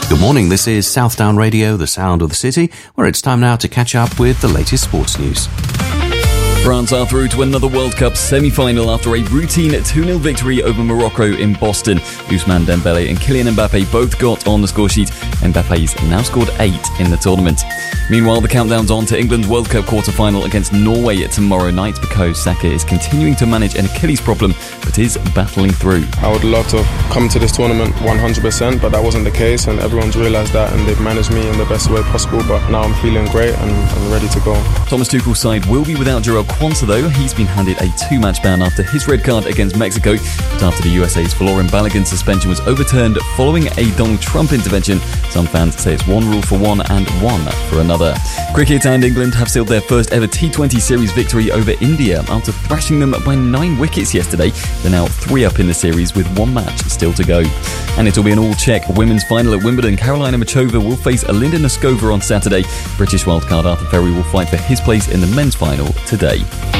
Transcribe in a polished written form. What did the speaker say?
Good morning, this is Southdown Radio, the sound of the city, where it's time now to catch up with the latest sports news. France are through to another World Cup semi-final after a routine 2-0 victory over Morocco in Boston. Ousmane Dembele and Kylian Mbappe both got on the score sheet. Mbappe's now scored 8 in the tournament. Meanwhile, the countdown's on to England's World Cup quarter-final against Norway tomorrow night. Bukayo Saka is continuing to manage an Achilles problem, but is battling through. I would love to come to this tournament 100%, but that wasn't the case, and everyone's realised that, and they've managed me in the best way possible. But now I'm feeling great and I'm ready to go. Thomas Tuchel's side will be without Jarrell Quansah, though. He's been handed a 2-match ban after his red card against Mexico, but after the USA's Folarin Balogun suspension was overturned following a Donald Trump intervention, some fans say it's one rule for one and one for another. Cricket and England have sealed their first ever T20 series victory over India after thrashing them by 9 wickets yesterday. They're now 3 up in the series with 1 match still to go. And it'll be an all-Czech women's final at Wimbledon. Karolina Muchova will face Alinda Noskova on Saturday. British wildcard Arthur Ferry will fight for his place in the men's final today.